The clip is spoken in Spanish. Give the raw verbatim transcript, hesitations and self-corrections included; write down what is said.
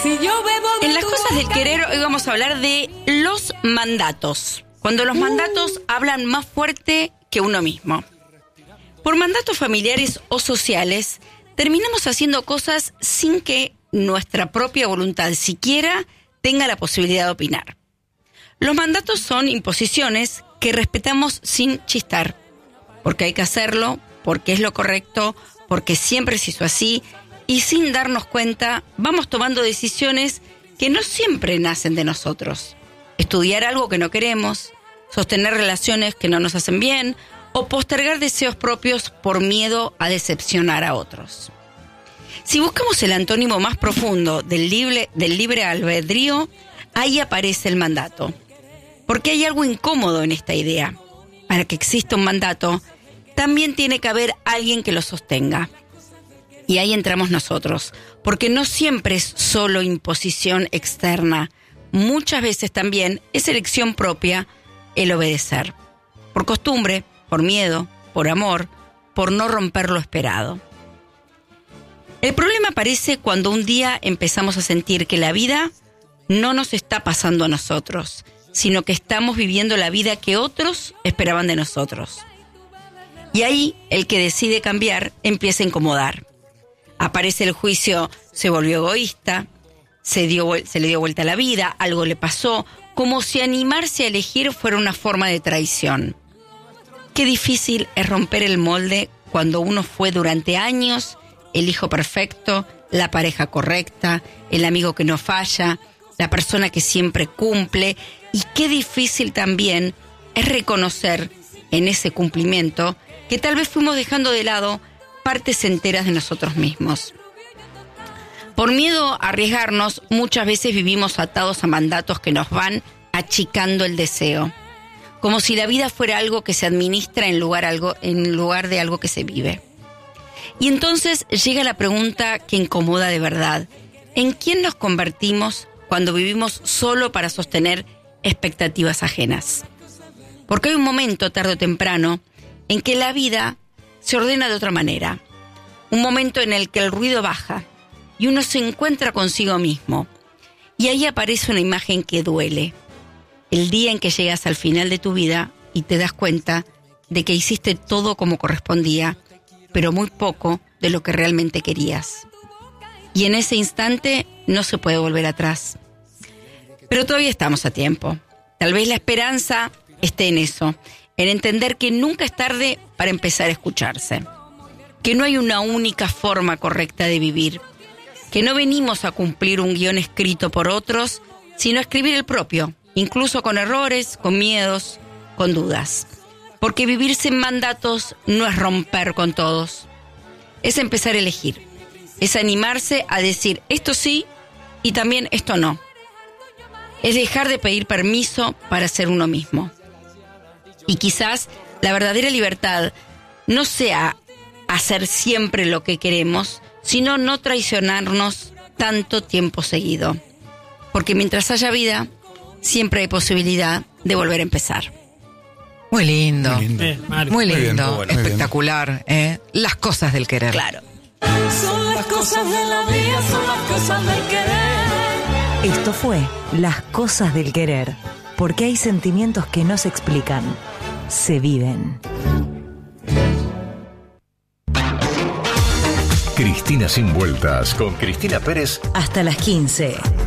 En las cosas del querer hoy vamos a hablar de los mandatos. Cuando los mandatos hablan más fuerte que uno mismo. Por mandatos familiares o sociales, terminamos haciendo cosas sin que nuestra propia voluntad siquiera tenga la posibilidad de opinar. Los mandatos son imposiciones que respetamos sin chistar, porque hay que hacerlo, porque es lo correcto, porque siempre se hizo así, y sin darnos cuenta vamos tomando decisiones que no siempre nacen de nosotros. Estudiar algo que no queremos, sostener relaciones que no nos hacen bien, o postergar deseos propios por miedo a decepcionar a otros. Si buscamos el antónimo más profundo del libre, del libre albedrío, ahí aparece el mandato. Porque hay algo incómodo en esta idea. Para que exista un mandato, también tiene que haber alguien que lo sostenga. Y ahí entramos nosotros, porque no siempre es solo imposición externa. Muchas veces también es elección propia el obedecer. Por costumbre, por miedo, por amor, por no romper lo esperado. El problema aparece cuando un día empezamos a sentir que la vida no nos está pasando a nosotros, sino que estamos viviendo la vida que otros esperaban de nosotros. Y ahí el que decide cambiar empieza a incomodar. Aparece el juicio, se volvió egoísta, se, dio, se le dio vuelta a la vida, algo le pasó, como si animarse a elegir fuera una forma de traición. Qué difícil es romper el molde cuando uno fue durante años el hijo perfecto, la pareja correcta, el amigo que no falla, la persona que siempre cumple. Y qué difícil también es reconocer en ese cumplimiento que tal vez fuimos dejando de lado partes enteras de nosotros mismos. Por miedo a arriesgarnos, muchas veces vivimos atados a mandatos que nos van achicando el deseo, como si la vida fuera algo que se administra en lugar, algo, en lugar de algo que se vive. Y entonces llega la pregunta que incomoda de verdad: ¿en quién nos convertimos cuando vivimos solo para sostener expectativas ajenas? Porque hay un momento, tarde o temprano, en que la vida se ordena de otra manera. Un momento en el que el ruido baja y uno se encuentra consigo mismo. Y ahí aparece una imagen que duele. El día en que llegas al final de tu vida y te das cuenta de que hiciste todo como correspondía, pero muy poco de lo que realmente querías. Y en ese instante no se puede volver atrás. Pero todavía estamos a tiempo. Tal vez la esperanza esté en eso, en entender que nunca es tarde para empezar a escucharse. Que no hay una única forma correcta de vivir. Que no venimos a cumplir un guión escrito por otros, sino a escribir el propio, incluso con errores, con miedos, con dudas. Porque vivir sin mandatos no es romper con todos. Es empezar a elegir. Es animarse a decir esto sí y también esto no. Es dejar de pedir permiso para ser uno mismo. Y quizás la verdadera libertad no sea hacer siempre lo que queremos, sino no traicionarnos tanto tiempo seguido. Porque mientras haya vida, siempre hay posibilidad de volver a empezar. Muy lindo, Muy lindo, eh, muy lindo, muy bien, muy bueno, espectacular, ¿eh? Las cosas del querer. Claro. Son las cosas de la vida, son las cosas del querer. Esto fue Las cosas del querer, porque hay sentimientos que no se explican, se viven. Cristina sin vueltas con Cristina Pérez Hasta las quince.